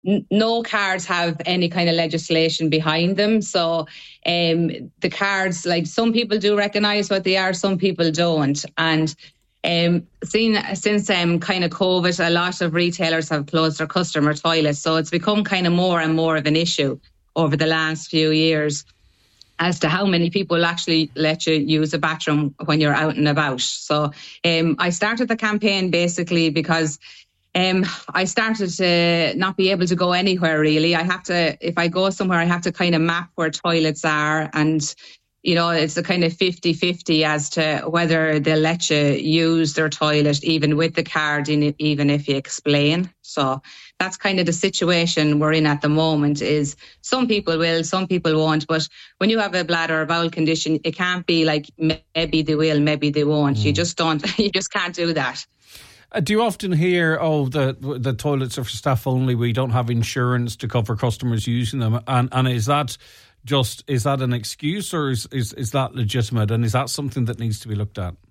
no cards have any kind of legislation behind them. So the cards, like some people do recognise what they are, some people don't. And since kind of COVID, a lot of retailers have closed their customer toilets. So it's become kind of more and more of an issue over the last few years as to how many people actually let you use a bathroom when you're out and about. So I started the campaign basically because I started to not be able to go anywhere really. If I go somewhere, I have to kind of map where toilets are, and it's a kind of 50-50 as to whether they'll let you use their toilet even with the card in, even if you explain. So that's kind of the situation we're in at the moment. Is some people will, some people won't. But when you have a bladder or bowel condition, it can't be like maybe they will, maybe they won't. You just can't do that. Do you often hear, the toilets are for staff only, we don't have insurance to cover customers using them? And is that an excuse, or is that legitimate? And is that something that needs to be looked at?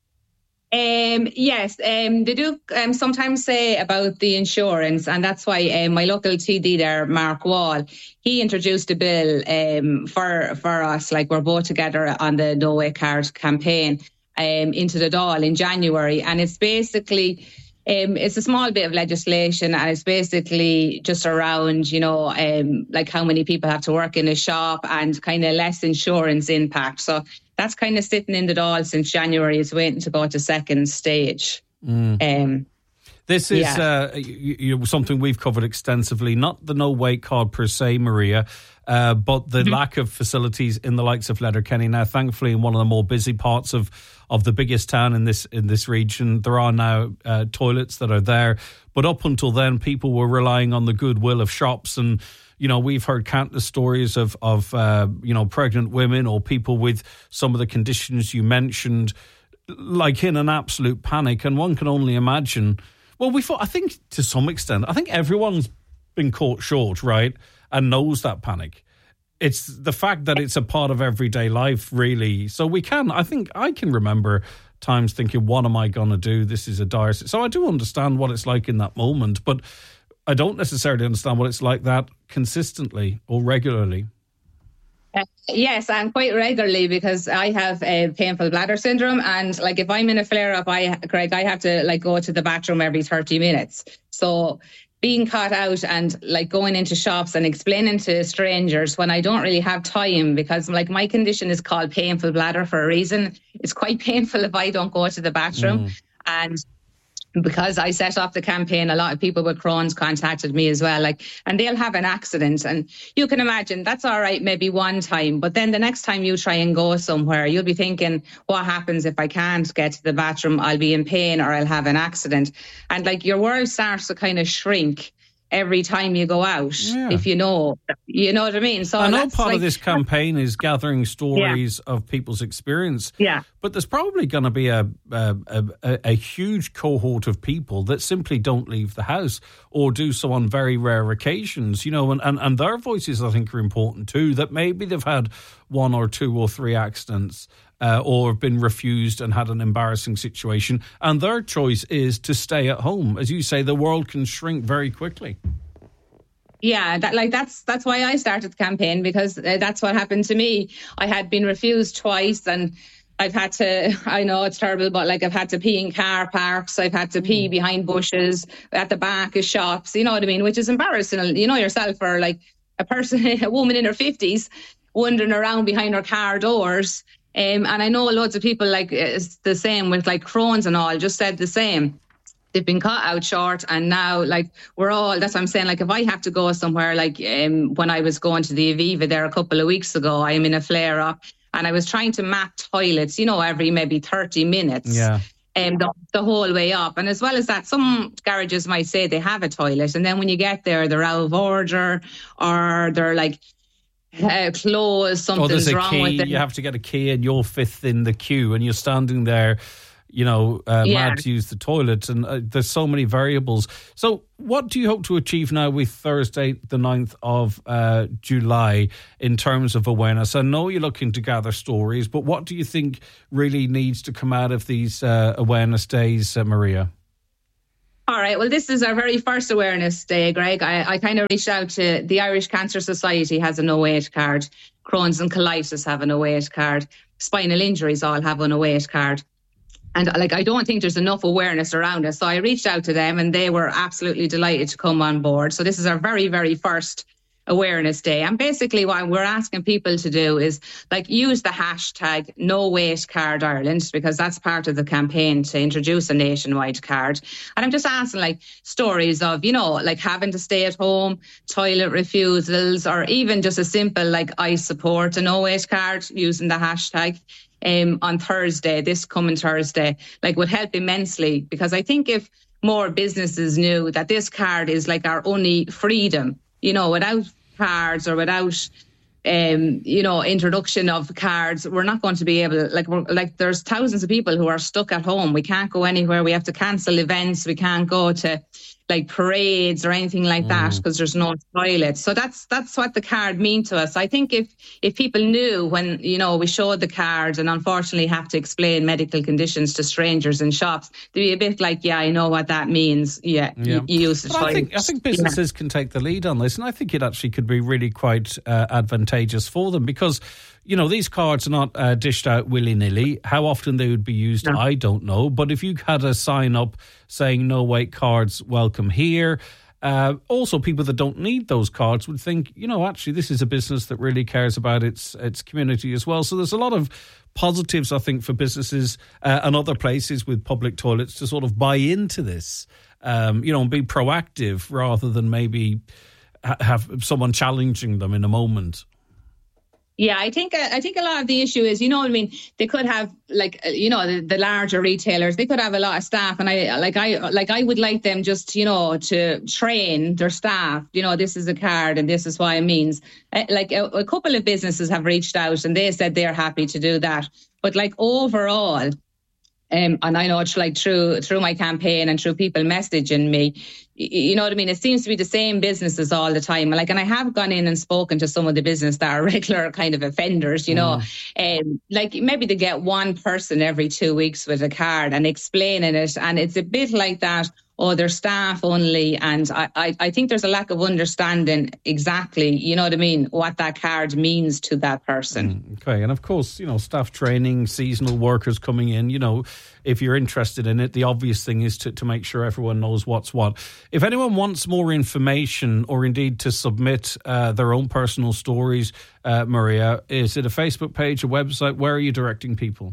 Yes, they do sometimes say about the insurance, and that's why my local TD there, Mark Wall, he introduced a bill for us, like we're both together on the No Way Card campaign, into the Dáil in January. And it's basically, it's a small bit of legislation, and it's basically just around, like how many people have to work in a shop and kind of less insurance impact. So that's kind of sitting in the Dáil since January. It's waiting to go to second stage. This is something we've covered extensively, not the No Way Card per se, Maria, but the lack of facilities in the likes of Letterkenny. Now, thankfully, in one of the more busy parts of the biggest town in this region, there are now toilets that are there. But up until then, people were relying on the goodwill of shops. And, we've heard countless stories of pregnant women or people with some of the conditions you mentioned, like in an absolute panic. And one can only imagine... Well, I think to some extent, everyone's been caught short, right, and knows that panic. It's the fact that it's a part of everyday life, really. So I can remember times thinking, what am I going to do? This is a dire... So I do understand what it's like in that moment, but I don't necessarily understand what it's like that consistently or regularly. Yes, and quite regularly, because I have a painful bladder syndrome, and like if I'm in a flare-up, I have to go to the bathroom every 30 minutes. So being caught out and going into shops and explaining to strangers when I don't really have time, because my condition is called painful bladder for a reason. It's quite painful if I don't go to the bathroom. And because I set off the campaign, a lot of people with Crohn's contacted me as well, and they'll have an accident. And you can imagine that's all right, maybe one time, but then the next time you try and go somewhere, you'll be thinking, what happens if I can't get to the bathroom? I'll be in pain or I'll have an accident. And your world starts to kind of shrink every time you go out, if you know what I mean? So I know part of this campaign is gathering stories of people's experience. Yeah. But there's probably going to be a huge cohort of people that simply don't leave the house or do so on very rare occasions, and their voices, I think, are important too, that maybe they've had 1 or 2 or 3 accidents or have been refused and had an embarrassing situation, and their choice is to stay at home. As you say, the world can shrink very quickly. Yeah, that's why I started the campaign, because that's what happened to me. I had been refused twice, and I've had to, I know it's terrible, but I've had to pee in car parks. I've had to pee behind bushes at the back of shops, you know what I mean? Which is embarrassing, yourself, for a woman in her 50s wandering around behind her car doors. And I know loads of people it's the same with Crohn's and all, just said the same. They've been caught out short, and now we're all, that's what I'm saying, if I have to go somewhere, when I was going to the Aviva there a couple of weeks ago, I'm in a flare up and I was trying to map toilets, every maybe 30 minutes. Yeah. The whole way up. And as well as that, some garages might say they have a toilet, and then when you get there, they're out of order, or they're closed, something's wrong with it. You have to get a key and you're 5th in the queue and you're standing there, mad to use the toilet, and there's so many variables. So what do you hope to achieve now with Thursday the 9th of July in terms of awareness? I know you're looking to gather stories, but what do you think really needs to come out of these awareness days, Maria? All right. Well, this is our very first awareness day, Greg. I kind of reached out to the Irish Cancer Society has an 08 card. Crohn's and colitis have an 08 card. Spinal injuries all have an 08 card. And I don't think there's enough awareness around it. So I reached out to them and they were absolutely delighted to come on board. So this is our very, very first awareness day. And basically what we're asking people to do is use the hashtag #NoWaitCardIreland, because that's part of the campaign to introduce a nationwide card. And I'm just asking stories of, having to stay at home, toilet refusals, or even just a simple I support an 08 card using the hashtag. On Thursday, this coming Thursday, would help immensely, because I think if more businesses knew that this card is our only freedom, without cards or without, introduction of cards, we're not going to be able to, there's thousands of people who are stuck at home. We can't go anywhere. We have to cancel events. We can't go to parades or anything like that because there's no toilet. So that's what the card means to us. I think if people knew when, we showed the cards and unfortunately have to explain medical conditions to strangers in shops, they'd be a bit I know what that means. Yeah. You use the toilet. I think businesses can take the lead on this, and I think it actually could be really quite advantageous for them, because these cards are not dished out willy-nilly. How often they would be used, I don't know. But if you had a sign up saying "No wait cards, welcome here," also people that don't need those cards would think, actually this is a business that really cares about its community as well. So there's a lot of positives, I think, for businesses and other places with public toilets to sort of buy into this, and be proactive rather than maybe have someone challenging them in a moment. Yeah, I think a lot of the issue is, they could have the larger retailers, they could have a lot of staff, and I would like them just, to train their staff, this is a card and this is what it means. A couple of businesses have reached out and they said they're happy to do that. But overall, and I know it's through my campaign and through people messaging me, it seems to be the same businesses all the time. And I have gone in and spoken to some of the business that are regular kind of offenders, maybe they get one person every 2 weeks with a card and explaining it. And it's a bit like that. They're staff only. And I think there's a lack of understanding exactly, what that card means to that person. Okay. And of course, staff training, seasonal workers coming in, if you're interested in it, the obvious thing is to make sure everyone knows what's what. If anyone wants more information or indeed to submit their own personal stories, Maria, is it a Facebook page, a website? Where are you directing people?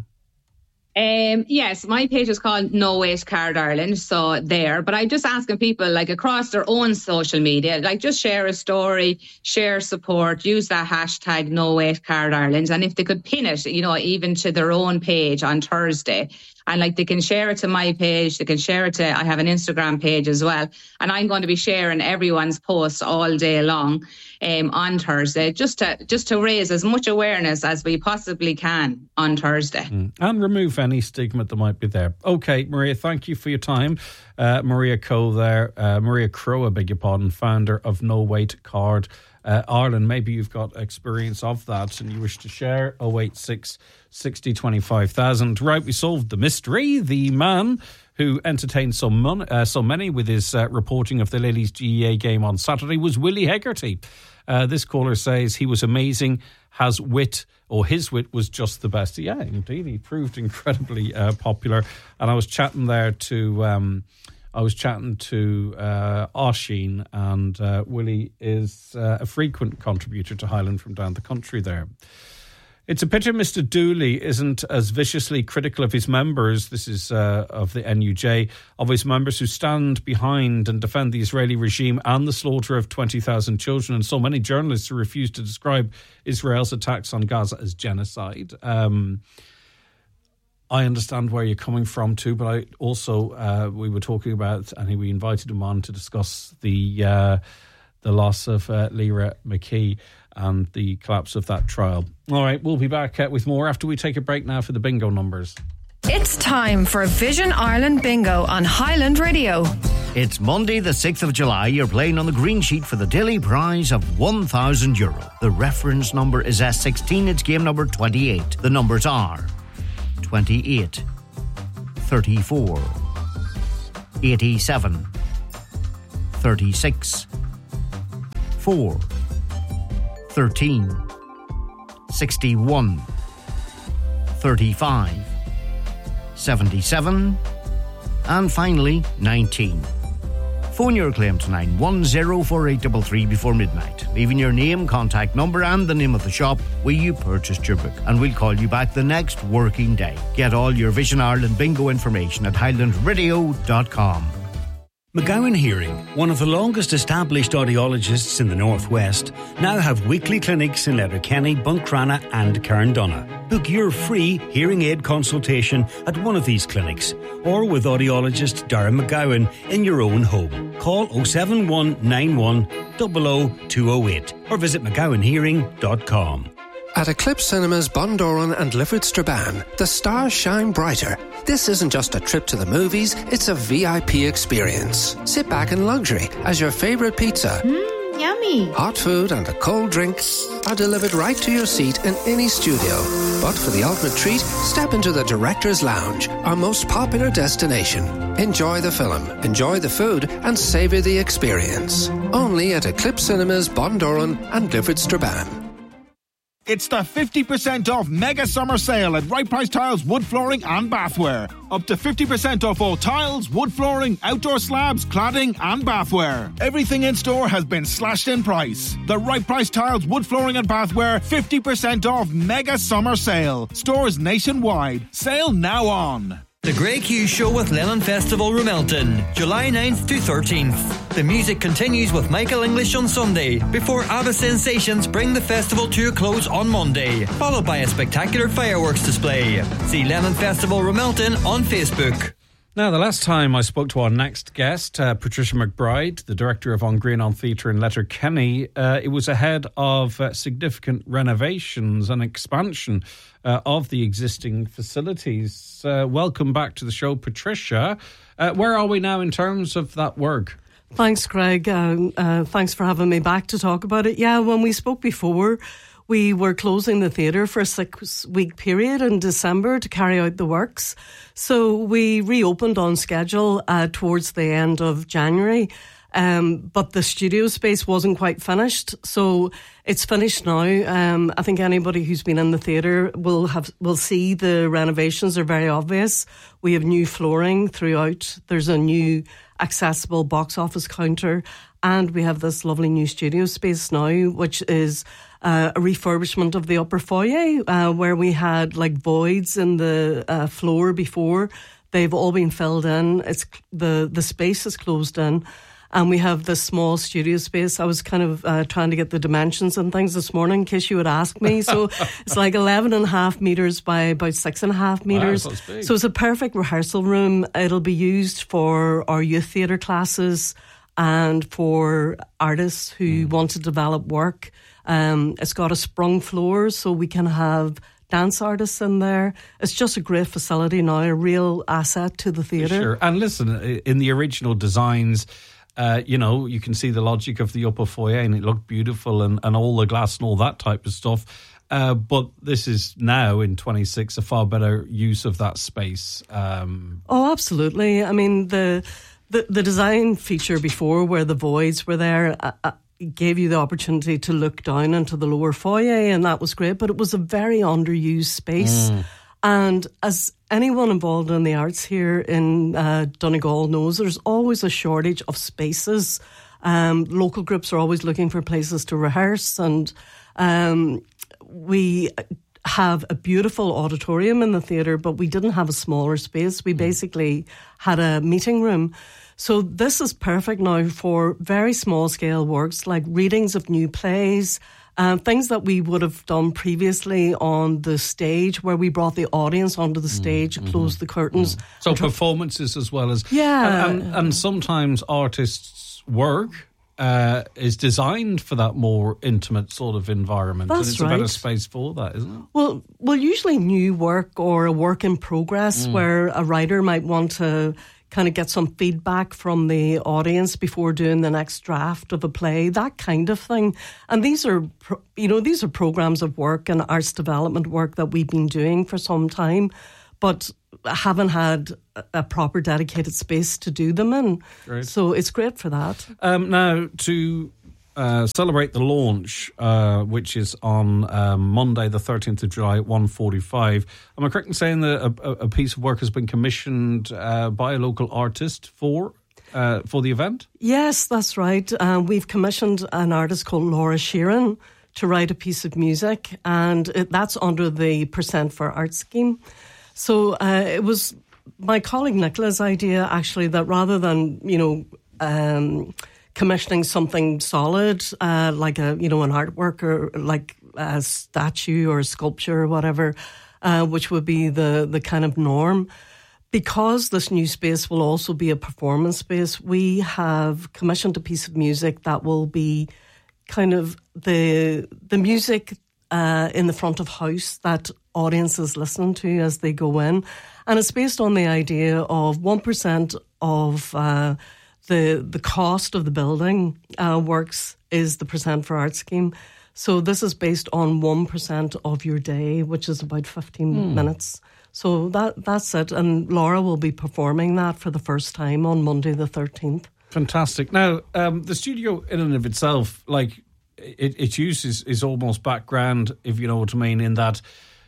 Yes, my page is called No Wait Card Ireland, so there. But I'm just asking people across their own social media, just share a story, share support, use that hashtag No Wait Card Ireland, and if they could pin it, even to their own page on Thursday. And they can share it to my page, they can share it to, I have an Instagram page as well. And I'm going to be sharing everyone's posts all day long on Thursday, just to raise as much awareness as we possibly can on Thursday. And remove any stigma that might be there. Okay, Maria, thank you for your time. Maria Crowe, I beg your pardon, founder of No Wait Card Ireland. Maybe you've got experience of that and you wish to share. 086 60 25,000. Right, we solved the mystery. The man who entertained so many with his reporting of the Ladies GEA game on Saturday was Willie Hegarty. This caller says he was amazing, has wit, or his wit was just the best. Yeah, indeed, he proved incredibly popular. And I was chatting there to Oisín, and Willie is a frequent contributor to Highland from down the country there. It's a pity Mr. Dooley isn't as viciously critical of his members, this is of the NUJ, of his members who stand behind and defend the Israeli regime and the slaughter of 20,000 children, and so many journalists who refuse to describe Israel's attacks on Gaza as genocide. I understand where you're coming from too, but I also, we were talking about, and we invited him on to discuss the loss of Lyra McKee and the collapse of that trial. All right, we'll be back with more after we take a break now for the bingo numbers. It's time for Vision Ireland Bingo on Highland Radio. It's Monday the 6th of July. You're playing on the green sheet for the daily prize of €1,000. The reference number is S16. It's game number 28. The numbers are 28, 34, 87, 36. 4. 13. 61. 35. 77. And finally, 19. Phone your claim to 9104833 before midnight, leaving your name, contact number and the name of the shop where you purchased your book, and we'll call you back the next working day. Get all your Vision Ireland bingo information at highlandradio.com. McGowan Hearing, one of the longest established audiologists in the Northwest, now have weekly clinics in Letterkenny, Buncrana and Carndonagh. Book your free hearing aid consultation at one of these clinics or with audiologist Darren McGowan in your own home. Call 07191 00208 or visit mcgowanhearing.com. At Eclipse Cinemas Bundoran and Lifford Strabane, the stars shine brighter. This isn't just a trip to the movies, it's a VIP experience. Sit back in luxury as your favourite pizza, yummy, hot food and a cold drink are delivered right to your seat in any studio. But for the ultimate treat, step into the Director's Lounge, our most popular destination. Enjoy the film, enjoy the food and savour the experience. Only at Eclipse Cinemas Bundoran and Lifford Strabane. It's the 50% off mega summer sale at Right Price Tiles, wood flooring and bathware. Up to 50% off all tiles, wood flooring, outdoor slabs, cladding and bathware. Everything in store has been slashed in price. The Right Price Tiles, wood flooring and bathware 50% off mega summer sale. Stores nationwide. Sale now on. The Grey Q Show with Lennon Festival Ramelton, July 9th to 13th. The music continues with Michael English on Sunday, before ABBA Sensations bring the festival to a close on Monday, followed by a spectacular fireworks display. See Lennon Festival Ramelton on Facebook. Now, the last time I spoke to our next guest, Patricia McBride, the director of On Green On Theatre in Letterkenny, it was ahead of significant renovations and expansion of the existing facilities. Welcome back to the show, Patricia. Where are we now in terms of that work? Thanks, Greg. Thanks for having me back to talk about it. Yeah, when we spoke before, we were closing the theatre for a 6-week period in December to carry out the works. So we reopened on schedule towards the end of January. But the studio space wasn't quite finished. So it's finished now. I think anybody who's been in the theatre will see the renovations are very obvious. We have new flooring throughout. There's a new accessible box office counter. And we have this lovely new studio space now, which is a refurbishment of the upper foyer, where we had like voids in the floor before. They've all been filled in. It's the space is closed in. And we have this small studio space. I was kind of trying to get the dimensions and things this morning in case you would ask me. So it's like 11.5 metres by about 6.5 metres. Wow, so it's a perfect rehearsal room. It'll be used for our youth theatre classes and for artists who want to develop work. It's got a sprung floor so we can have dance artists in there. It's just a great facility now, a real asset to the theatre. Sure. And listen, in the original designs, you can see the logic of the upper foyer and it looked beautiful and all the glass and all that type of stuff. But this is now in 26 a far better use of that space. Oh, absolutely. I mean, the design feature before where the voids were there gave you the opportunity to look down into the lower foyer, and that was great, but it was a very underused space. And as anyone involved in the arts here in Donegal knows, there's always a shortage of spaces. Local groups are always looking for places to rehearse, and we have a beautiful auditorium in the theatre, but we didn't have a smaller space. We basically had a meeting room. So this is perfect now for very small scale works like readings of new plays, things that we would have done previously on the stage where we brought the audience onto the stage, closed the curtains. So performances as well as... Yeah. And sometimes artists' work is designed for that more intimate sort of environment. That's and it's right. a better space for that, isn't it? Well, usually new work or a work in progress where a writer might want to kind of get some feedback from the audience before doing the next draft of a play, that kind of thing. And these are programs of work and arts development work that we've been doing for some time. but haven't had a proper dedicated space to do them in. Great. So it's great for that. Now, to celebrate the launch, which is on Monday, the 13th of July at 1:45. Am I correct in saying that a piece of work has been commissioned by a local artist for the event? Yes, that's right. We've commissioned an artist called Laura Sheeran to write a piece of music, and that's under the Percent for Art scheme. So it was my colleague Nicola's idea, actually, that rather than, commissioning something solid, like an artwork or like a statue or a sculpture or whatever, which would be the kind of norm. Because this new space will also be a performance space, we have commissioned a piece of music that will be kind of the music in the front of house that audiences listen to as they go in. And it's based on the idea of 1% of the cost of the building works is the Percent for Art scheme. So this is based on 1% of your day, which is about 15 minutes. So that's it. And Laura will be performing that for the first time on Monday the 13th. Fantastic. Now, the studio in and of itself, like, its use is almost background, if you know what I mean, in that,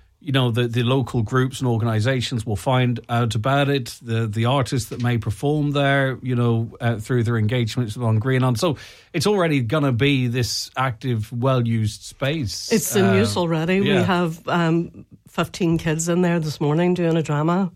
the local groups and organisations will find out about it, the artists that may perform there, through their engagements with On Green On. So it's already going to be this active, well-used space. It's in use already. Yeah. We have 15 kids in there this morning doing a drama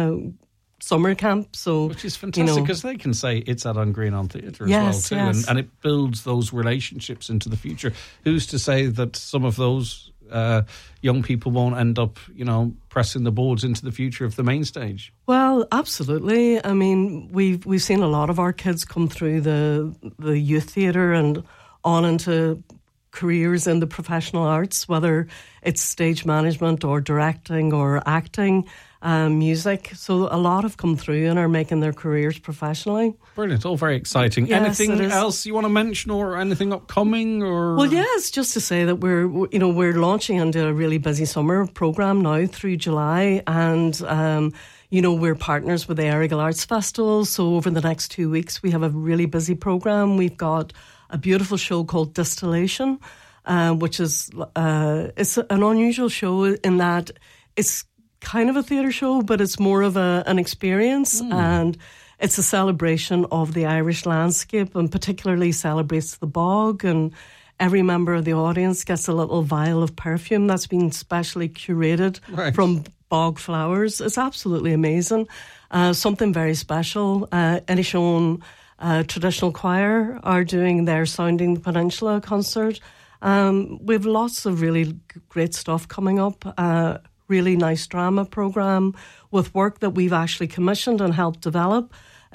summer camp. So, which is fantastic, because they can say it's at On Green On Theatre as well too. Yes. And it builds those relationships into the future. Who's to say that some of those young people won't end up, pressing the boards into the future of the main stage? Well, absolutely. I mean, we've seen a lot of our kids come through the youth theatre and on into careers in the professional arts, whether it's stage management or directing or acting, music. So a lot have come through and are making their careers professionally. Brilliant. All very exciting. Yes, anything else you want to mention, or anything upcoming? Or Well, yes, just to say that we're launching into a really busy summer programme now through July, and we're partners with the Errigal Arts Festival. So over the next 2 weeks, we have a really busy programme. We've got a beautiful show called Distillation, which is it's an unusual show in that it's kind of a theatre show, but it's more of an experience, and it's a celebration of the Irish landscape, and particularly celebrates the bog, and every member of the audience gets a little vial of perfume that's been specially curated from bog flowers. It's absolutely amazing. Something very special. Inishowen Traditional Choir are doing their Sounding the Peninsula concert. We have lots of really great stuff coming up. Really nice drama programme with work that we've actually commissioned and helped develop.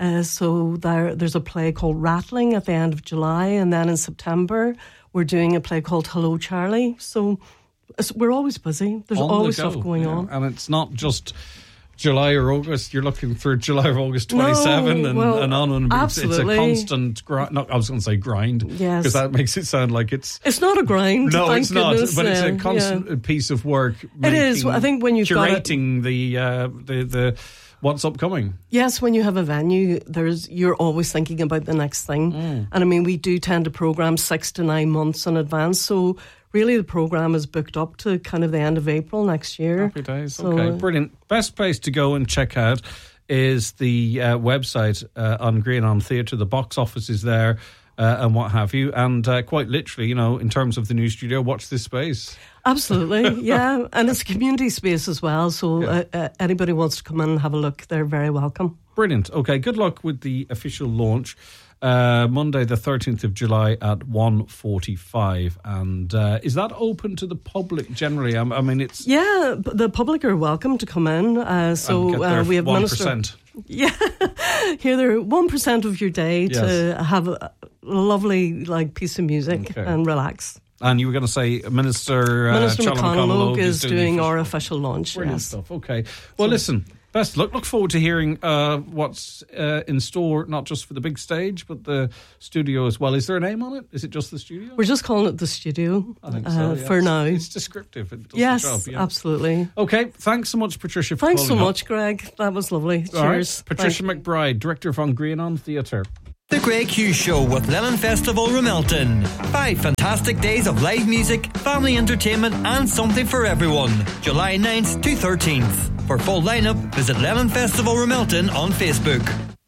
So there's a play called Rattling at the end of July, and then in September we're doing a play called Hello Charlie. So we're always busy. There's always stuff going on. And it's not just July or August. You're looking for July or August 27 and on. Absolutely. It's a constant grind. I was going to say grind, because that makes it sound like it's... It's not a grind. No, it's not. Goodness, but it's a constant piece of work. It is. I think when you've curating the what's upcoming. Yes, when you have a venue, you're always thinking about the next thing. And I mean, we do tend to programme 6 to 9 months in advance. So really, the programme is booked up to kind of the end of April next year. Happy days. Okay, brilliant. Best place to go and check out is the website On Green On Theatre. The box office is there and what have you. And quite literally, in terms of the new studio, watch this space. Absolutely, yeah. And it's a community space as well. So anybody wants to come in and have a look, they're very welcome. Brilliant. Okay, good luck with the official launch. Monday the 13th of July at 1:45. And is that open to the public generally? I mean, it's... Yeah, the public are welcome to come in. We have 1%. Yeah, here they're 1% of your day to have a lovely piece of music and relax. And you were going to say Minister McConalogue is doing our official launch. Brilliant stuff. Okay. Well, listen, Best luck. Look forward to hearing what's in store, not just for the big stage, but the studio as well. Is there a name on it? Is it just the studio? We're just calling it the studio. I think so, yes. For now. It's descriptive. It does yes, the job, absolutely. Okay, thanks so much, Patricia, for Thanks so calling much, Greg. That was lovely. All Cheers. Right. Patricia McBride, Director of An Grianán Theatre. The Greg Hughes Show with Lennon Festival Ramelton. 5 fantastic days of live music, family entertainment and something for everyone. July 9th to 13th. For full lineup, visit Lennon Festival Ramelton on Facebook.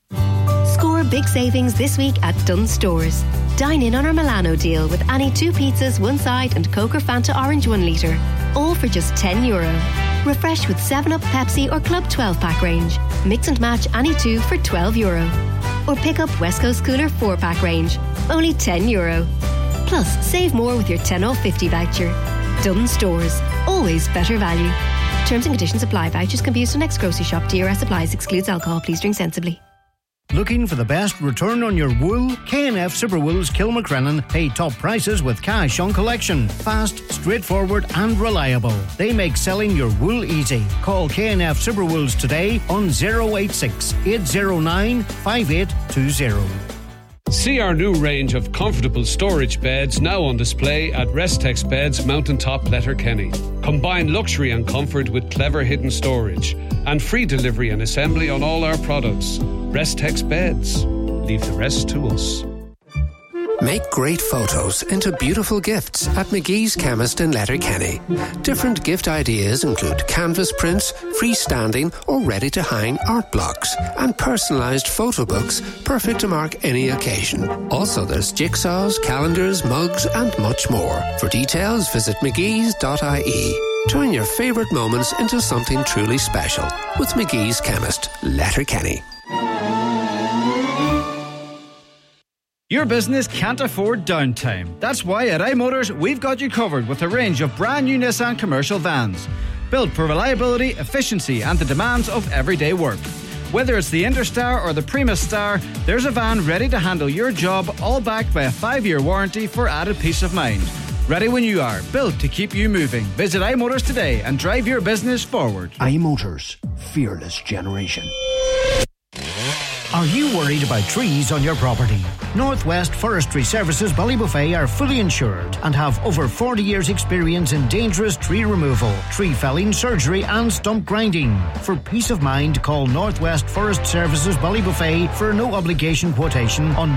Score big savings this week at Dunnes Stores. Dine in on our Milano deal with any 2 pizzas, 1 side and Coke or Fanta Orange 1 litre. All for just €10. Refresh with 7up, Pepsi or Club 12-pack range. Mix and match any 2 for €12. Or pick up West Coast Cooler 4-pack range. Only €10. Plus, save more with your 10 off 50 voucher. Dunnes Stores. Always better value. Terms and conditions apply. Vouchers can be used on next grocery shop. DRS applies. Excludes alcohol. Please drink sensibly. Looking for the best return on your wool? K&F Superwools Kilmacrennan pay top prices with cash on collection. Fast, straightforward and reliable. They make selling your wool easy. Call K&F Superwools today on 086 809 5820. See our new range of comfortable storage beds now on display at Restex Beds Mountaintop Letterkenny. Combine luxury and comfort with clever hidden storage and free delivery and assembly on all our products. Restex Beds. Leave the rest to us. Make great photos into beautiful gifts at McGee's Chemist in Letterkenny. Different gift ideas include canvas prints, freestanding or ready-to-hang art blocks, and personalised photo books perfect to mark any occasion. Also, there's jigsaws, calendars, mugs and much more. For details, visit mcgees.ie. Turn your favourite moments into something truly special with McGee's Chemist, Letterkenny. Your business can't afford downtime. That's why at iMotors we've got you covered with a range of brand new Nissan commercial vans. Built for reliability, efficiency and the demands of everyday work. Whether it's the Interstar or the Primus Star, there's a van ready to handle your job, all backed by a 5-year warranty for added peace of mind. Ready when you are, built to keep you moving. Visit iMotors today and drive your business forward. iMotors, fearless generation. Are you worried about trees on your property? Northwest Forestry Services Ballybuffet are fully insured and have over 40 years experience in dangerous tree removal, tree felling, surgery and stump grinding. For peace of mind, call Northwest Forest Services Ballybuffet for a no obligation quotation on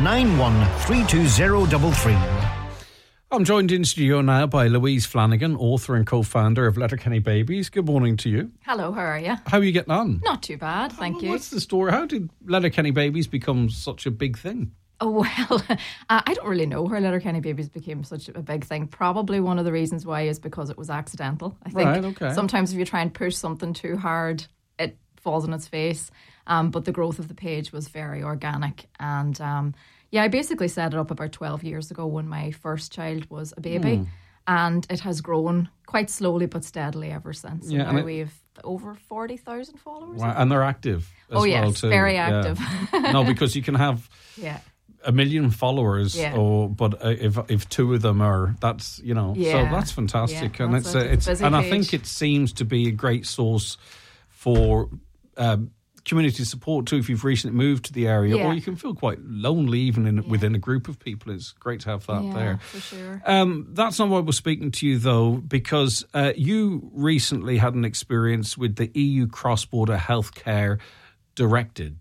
913233. I'm joined in studio now by Louise Flanagan, author and co-founder of Letterkenny Babies. Good morning to you. Hello, how are you? How are you getting on? Not too bad, thank you. What's the story? How did Letterkenny Babies become such a big thing? Oh, well, I don't really know how Letterkenny Babies became such a big thing. Probably one of the reasons why is because it was accidental. I think sometimes if you try and push something too hard, it falls on its face. But the growth of the page was very organic. And I basically set it up about 12 years ago when my first child was a baby. And it has grown quite slowly but steadily ever since. Yeah, and now we have over 40,000 followers. Wow, and they're active as well too. Very active. Yeah. No, because you can have... a million followers, but if 2 of them are, that's so that's fantastic, and it's and I think it seems to be a great source for community support too. If you've recently moved to the area, or you can feel quite lonely even within a group of people, it's great to have that there. For sure. That's not why we're speaking to you though, because you recently had an experience with the EU cross-border healthcare directive.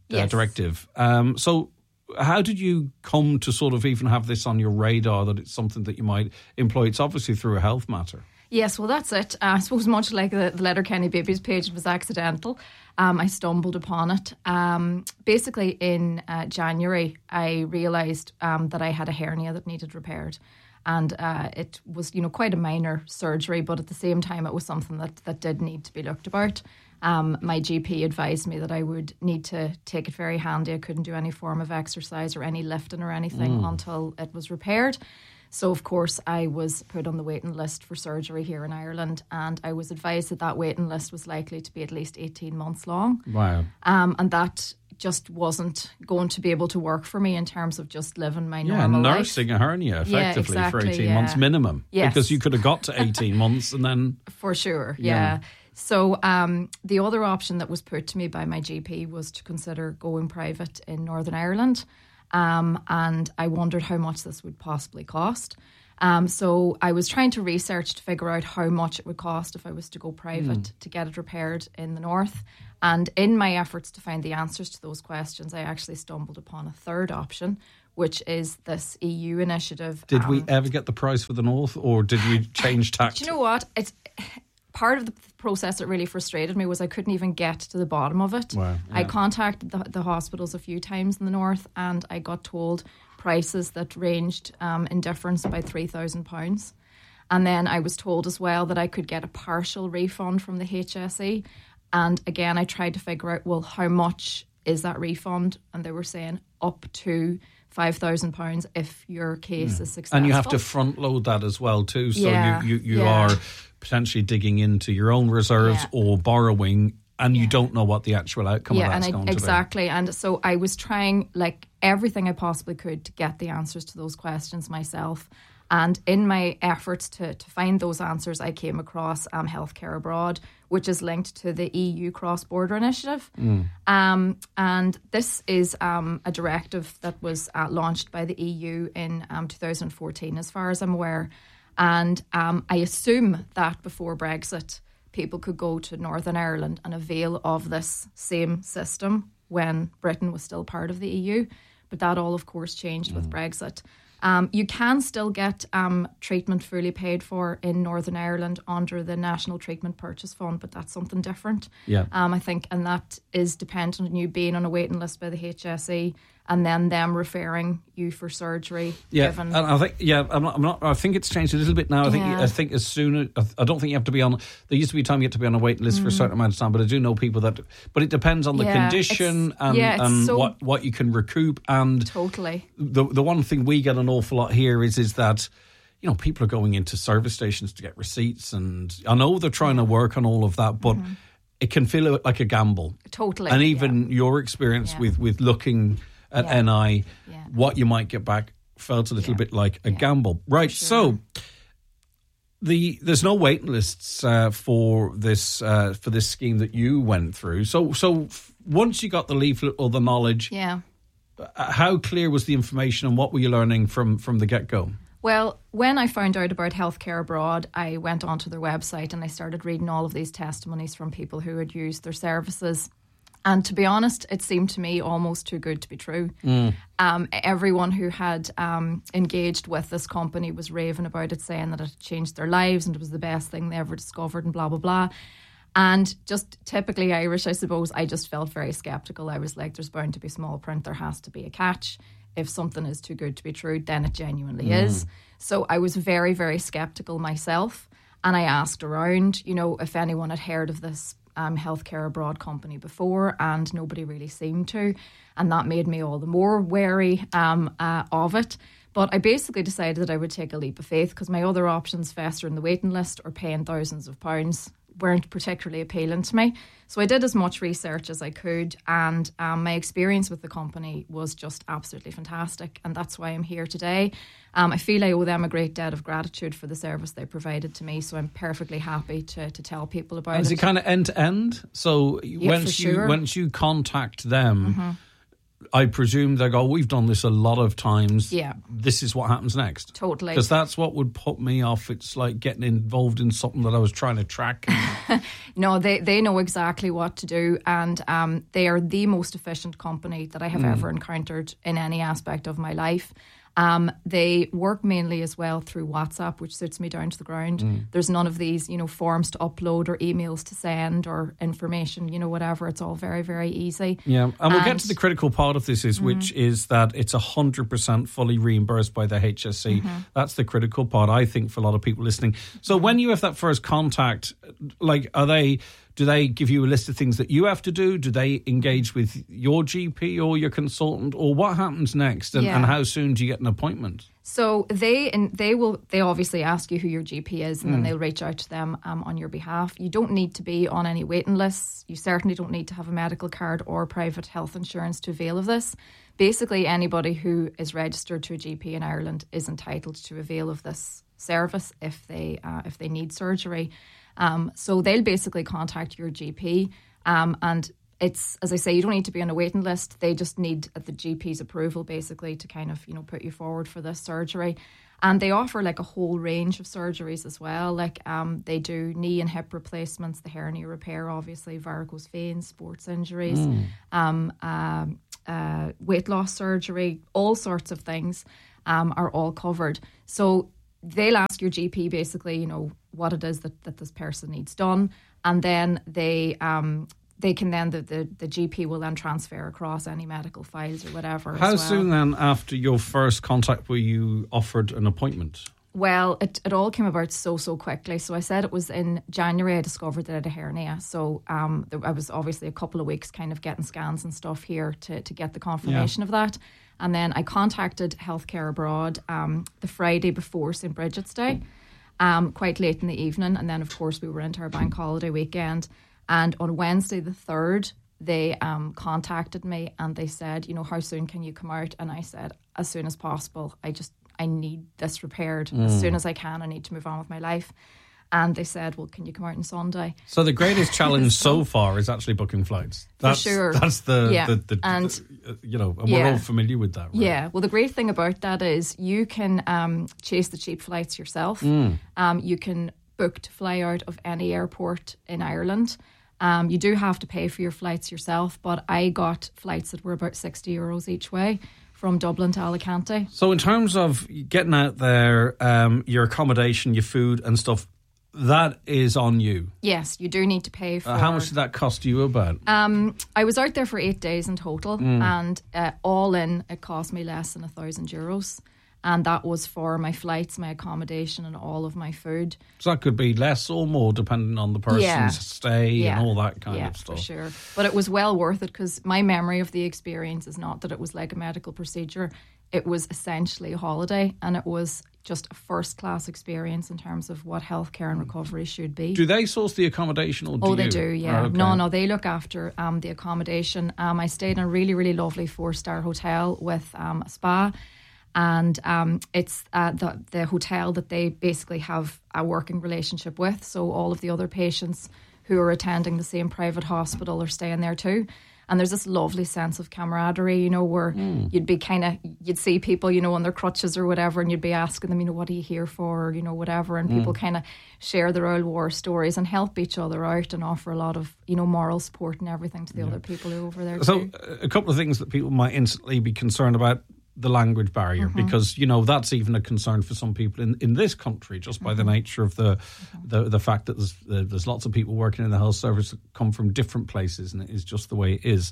So. How did you come to sort of even have this on your radar, that it's something that you might employ? It's obviously through a health matter. Yes, well, that's it. I suppose much like the Letterkenny Babies page, it was accidental. I stumbled upon it. Basically, in January, I realised that I had a hernia that needed repaired. And it was, quite a minor surgery, but at the same time, it was something that did need to be looked about. My GP advised me that I would need to take it very handy. I couldn't do any form of exercise or any lifting or anything until it was repaired. So, of course, I was put on the waiting list for surgery here in Ireland, and I was advised that waiting list was likely to be at least 18 months long. Wow. And that just wasn't going to be able to work for me in terms of just living my normal life. Nursing a hernia effectively for 18 months minimum. Yes. Because you could have got to 18 months and then... For sure, yeah. So the other option that was put to me by my GP was to consider going private in Northern Ireland. And I wondered how much this would possibly cost. So I was trying to research to figure out how much it would cost if I was to go private to get it repaired in the north. And in my efforts to find the answers to those questions, I actually stumbled upon a third option, which is this EU initiative. Did we ever get the price for the north, or did you change tact? Do you know what? It's part of the process that really frustrated me was I couldn't even get to the bottom of it. Wow, yeah. I contacted the hospitals a few times in the north, and I got told prices that ranged in difference by £3,000. And then I was told as well that I could get a partial refund from the HSE. And again, I tried to figure out, well, how much is that refund? And they were saying up to £5,000 if your case is successful. And you have to front load that as well too. So Yeah, you are potentially digging into your own reserves or borrowing, and you don't know what the actual outcome of that's going to be. Exactly. And so I was trying like everything I possibly could to get the answers to those questions myself. And in my efforts to find those answers, I came across Healthcare Abroad, which is linked to the EU cross-border initiative. And this is a directive that was launched by the EU in 2014, as far as I'm aware. And I assume that before Brexit, people could go to Northern Ireland and avail of this same system when Britain was still part of the EU. But that all, of course, changed with Brexit. You can still get treatment fully paid for in Northern Ireland under the National Treatment Purchase Fund, but that's something different. Yeah. I think, and that is dependent on you being on a waiting list by the HSE and then them referring you for surgery. Yeah, given. and I think I'm not. I think it's changed a little bit now. I think as soon as I don't think you have to be on. There used to be a time you had to be on a waiting list for a certain amount of time, but I do know people that. But it depends on the condition and what you can recoup. And totally. The one thing we get an awful lot here is that, you know, people are going into service stations to get receipts, and I know they're trying to work on all of that, but it can feel like a gamble. Totally. And even your experience with looking at NI, what you might get back felt a little bit like a gamble. Right, so there's no waiting lists for this scheme that you went through. So once you got the leaflet or the knowledge, how clear was the information and what were you learning from the get-go? Well, when I found out about Healthcare Abroad, I went onto their website and I started reading all of these testimonies from people who had used their services. And to be honest, it seemed to me almost too good to be true. Everyone who had engaged with this company was raving about it, saying that it had changed their lives and it was the best thing they ever discovered and blah, blah, blah. And just typically Irish, I suppose, I just felt very sceptical. I was like, there's bound to be small print. There has to be a catch. If something is too good to be true, then it genuinely is. So I was very, very sceptical myself. And I asked around, you know, if anyone had heard of this Healthcare Abroad company before, and nobody really seemed to, and that made me all the more wary of it. But I basically decided that I would take a leap of faith because my other options, festering the waiting list or paying thousands of pounds, weren't particularly appealing to me. So I did as much research as I could, and my experience with the company was just absolutely fantastic, and that's why I'm here today. I feel I owe them a great debt of gratitude for the service they provided to me, so I'm perfectly happy to tell people about it. Is it kind of end to end? So once you contact them, I presume they go, we've done this a lot of times. Yeah. This is what happens next. Totally. Because that's what would put me off. It's like getting involved in something that I was trying to track. No, they know exactly what to do, and they are the most efficient company that I have ever encountered in any aspect of my life. They work mainly as well through WhatsApp, which suits me down to the ground. There's none of these, you know, forms to upload or emails to send or information, you know, whatever. It's all very, very easy. Yeah, and we'll get to the critical part of this, which is that it's 100% fully reimbursed by the HSE. That's the critical part, I think, for a lot of people listening. So when you have that first contact, like, do they give you a list of things that you have to do? Do they engage with your GP or your consultant, or what happens next? And how soon do you get an appointment? So they obviously ask you who your GP is, and then they'll reach out to them on your behalf. You don't need to be on any waiting lists. You certainly don't need to have a medical card or private health insurance to avail of this. Basically, anybody who is registered to a GP in Ireland is entitled to avail of this service if they need surgery. So they'll basically contact your GP, and it's, as I say, you don't need to be on a waiting list. They just need the GP's approval basically to kind of, put you forward for this surgery. And they offer like a whole range of surgeries as well. Like they do knee and hip replacements, the hernia repair, obviously, varicose veins, sports injuries, weight loss surgery, all sorts of things are all covered. So they'll ask your GP basically, what it is that this person needs done. And then they can then, the GP will then transfer across any medical files or whatever. How soon then after your first contact were you offered an appointment? Well, it all came about so quickly. So I said it was in January I discovered that I had a hernia. So I was obviously a couple of weeks kind of getting scans and stuff here to get the confirmation of that. And then I contacted Healthcare Abroad the Friday before St. Bridget's Day, quite late in the evening. And then, of course, we were into our bank holiday weekend. And on Wednesday the 3rd, they contacted me and they said, how soon can you come out? And I said, as soon as possible. I need this repaired as soon as I can. I need to move on with my life. And they said, well, can you come out on Sunday? So the greatest challenge so far is actually booking flights. That's, for sure. That's and we're all familiar with that, right? Yeah. Well, the great thing about that is you can chase the cheap flights yourself. You can book to fly out of any airport in Ireland. You do have to pay for your flights yourself, but I got flights that were about €60 each way from Dublin to Alicante. So in terms of getting out there, your accommodation, your food and stuff, that is on you. Yes, you do need to pay for... how much did that cost you about? I was out there for 8 days in total, and all in, it cost me less than €1,000. And that was for my flights, my accommodation and all of my food. So that could be less or more depending on the person's stay and all that kind of stuff. For sure. But it was well worth it because my memory of the experience is not that it was like a medical procedure. It was essentially a holiday, and it was just a first-class experience in terms of what healthcare and recovery should be. Do they source the accommodation or do you? They do, yeah. Right, okay. No, they look after the accommodation. I stayed in a really, really lovely 4-star hotel with a spa. And it's the hotel that they basically have a working relationship with. So all of the other patients who are attending the same private hospital are staying there too. And there's this lovely sense of camaraderie, where you'd see people, on their crutches or whatever, and you'd be asking them, what are you here for, or, whatever. And people kind of share their old war stories and help each other out and offer a lot of, moral support and everything to the other people who are over there so too. A couple of things that people might instantly be concerned about. The language barrier, because that's even a concern for some people in this country, just by the nature of the fact that there's lots of people working in the health service that come from different places, and it is just the way it is.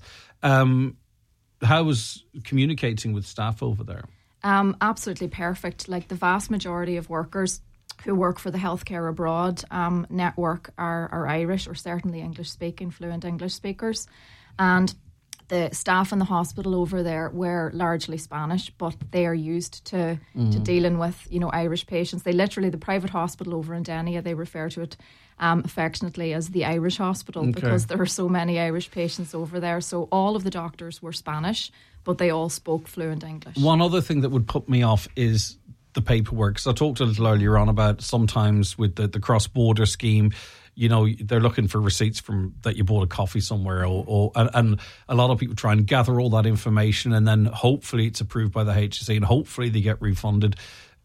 How was communicating with staff over there? Absolutely perfect. Like the vast majority of workers who work for the Healthcare Abroad network are Irish or certainly English speaking, fluent English speakers, and the staff in the hospital over there were largely Spanish, but they are used to dealing with, Irish patients. The private hospital over in Denia, they refer to it affectionately as the Irish hospital because there are so many Irish patients over there. So all of the doctors were Spanish, but they all spoke fluent English. One other thing that would put me off is the paperwork. So I talked a little earlier on about sometimes with the cross-border scheme, they're looking for receipts from that you bought a coffee somewhere, and a lot of people try and gather all that information, and then hopefully it's approved by the HSE, and hopefully they get refunded.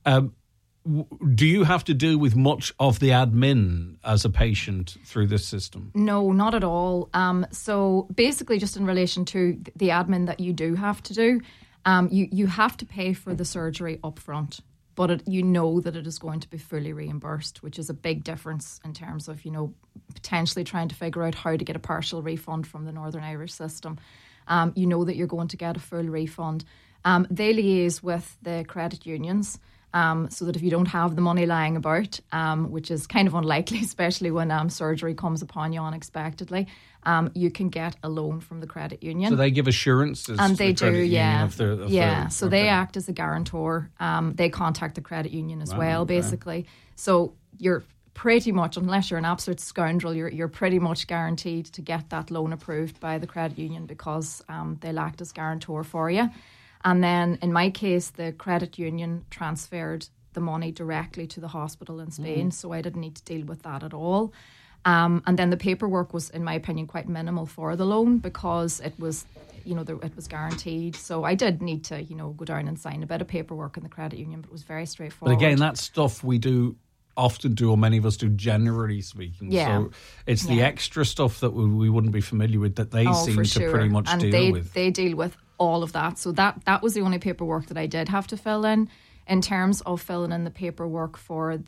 Do you have to do with much of the admin as a patient through this system? No, not at all. So basically, just in relation to the admin that you do have to do, you have to pay for the surgery up front. But you know that it is going to be fully reimbursed, which is a big difference in terms of, potentially trying to figure out how to get a partial refund from the Northern Irish system. You know that you're going to get a full refund. They liaise with the credit unions so that if you don't have the money lying about, which is kind of unlikely, especially when surgery comes upon you unexpectedly, you can get a loan from the credit union. So they give assurances, and they do, yeah, So they okay. act as a guarantor. They contact the credit union as well, basically. So you're pretty much, unless you're an absolute scoundrel, you're pretty much guaranteed to get that loan approved by the credit union because they'll act as guarantor for you. And then in my case, the credit union transferred the money directly to the hospital in Spain, so I didn't need to deal with that at all. And then the paperwork was, in my opinion, quite minimal for the loan because it was, it was guaranteed. So I did need to, go down and sign a bit of paperwork in the credit union, but it was very straightforward. But again, that's stuff we often do, or many of us do, generally speaking. Yeah. So it's the extra stuff that we wouldn't be familiar with that they seem to pretty much deal with. They deal with all of that. So that was the only paperwork that I did have to fill in terms of filling in the paperwork for